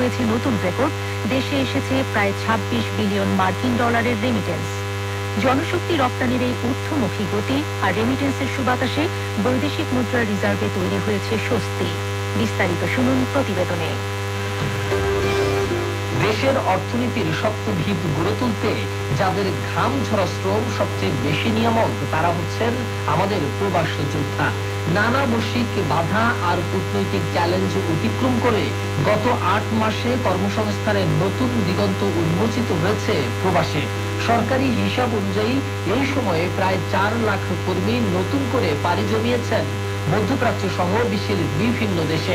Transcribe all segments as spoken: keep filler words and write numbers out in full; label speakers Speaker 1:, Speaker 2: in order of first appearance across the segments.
Speaker 1: হয়েছে নতুন রেকর্ড। দেশে এসেছে প্রায় ছাব্বিশ বিলিয়ন মার্কিন ডলারের রেমিটেন্স। জনশক্তি রপ্তানির এই ঊর্ধ্বমুখী গতি আর রেমিটেন্সের সুবাতাসে বৈদেশিক মুদ্রা রিজার্ভে তৈরি হয়েছে স্বস্তি। বিস্তারিত শুনুন প্রতিবেদনে।
Speaker 2: দেশের অর্থনীতির শক্ত ভিত গড়ে তুলতে যাদের ঘাম ঝরা শ্রম সবচেয়ে বেশি নিয়ামক, তারা হচ্ছেন আমাদের প্রবাস যোদ্ধা। নানা বৈশ্বিক বাধা আর কূটনৈতিক চ্যালেঞ্জ অতিক্রম করে গত আট মাসে কর্মসংস্থানের নতুন দিগন্ত উন্মোচিত হয়েছে প্রবাসে। সরকারি হিসাব অনুযায়ী এই সময়ে প্রায় চার লাখ কর্মী নতুন করে পাড়ি জমিয়েছেন মধ্যপ্রাচ্য সহ বিশ্বের বিভিন্ন দেশে।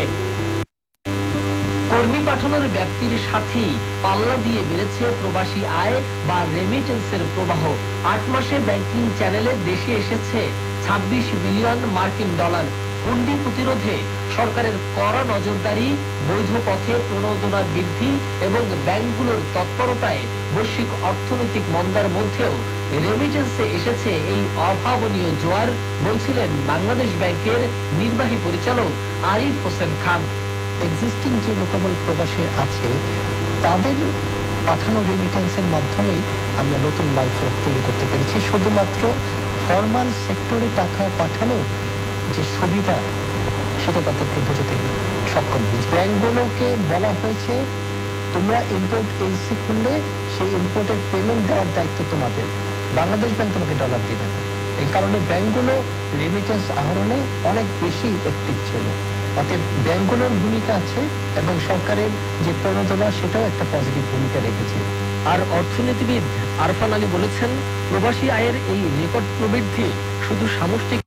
Speaker 2: কর্মী পাঠানোর ব্যাপ্তির সাথেই পাল্লা দিয়ে বেড়েছে প্রবাসী আয় বা রেমিটেন্সের প্রবাহ। আট মাসে ব্যাংকিং চ্যানেলে দেশে এসেছে ছাব্বিশ বিলিয়ন মার্কিন ডলার। হুন্ডি প্রতিরোধে সরকারের কড়া নজরদারি, বৈধ পথে প্রণোদনা বৃদ্ধি এবং ব্যাংকগুলোর তৎপরতায় বৈশ্বিক অর্থনৈতিক মন্দার মধ্যেও রেমিটেন্সে এসেছে এই অভাবনীয় জোয়ার, বলছিলেন বাংলাদেশ ব্যাংকের নির্বাহী পরিচালক আরিফ হোসেন খান।
Speaker 3: এক্সিস্টিং যে লোকাল প্রবাসে আছে তাদের পাঠানো রেমিটেন্সের মাধ্যমেই আমরা নতুন মালফলক তৈরি করতে পেরেছি। শুধুমাত্র ফরমাল সেক্টরে টাকা পাঠানো যে সুবিধা সেটা তাদেরকে বোঝাতে সক্ষম হয়েছে। ব্যাংকগুলোকে বলা হয়েছে তোমরা ইম্পোর্ট এজেন্সি খুললে সেই ইম্পোর্টের পেমেন্ট দেওয়ার দায়িত্ব তোমাদের, বাংলাদেশ ব্যাংক তোমাকে ডলার দিবে না। এই কারণে ব্যাংকগুলো রেমিটেন্স আহরণে অনেক বেশি অ্যাক্টিভ ছিল। অতএব ব্যাংকগুলোর ভূমিকা আছে এবং সরকারের যে প্রণোদনা সেটাও একটা পজিটিভ ভূমিকা রেখেছে।
Speaker 2: আর অর্থনীতিবিদ আরফান আলী বলেছেন, প্রবাসী আয়ের এই রেকর্ড প্রবৃদ্ধি শুধু সামষ্টিক